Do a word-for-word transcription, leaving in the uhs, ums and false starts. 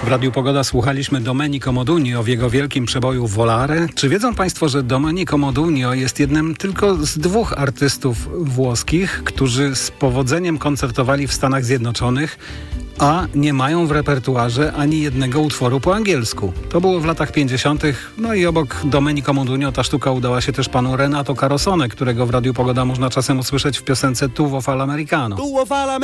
W Radiu Pogoda słuchaliśmy Domenico Modugno w jego wielkim przeboju Volare. Czy wiedzą Państwo, że Domenico Modugno jest jednym tylko z dwóch artystów włoskich, którzy z powodzeniem koncertowali w Stanach Zjednoczonych, a nie mają w repertuarze ani jednego utworu po angielsku. To było w latach pięćdziesiątych. No i obok Domenico Modugno ta sztuka udała się też panu Renato Carosone, którego w Radiu Pogoda można czasem usłyszeć w piosence Tuvo fa l'americano.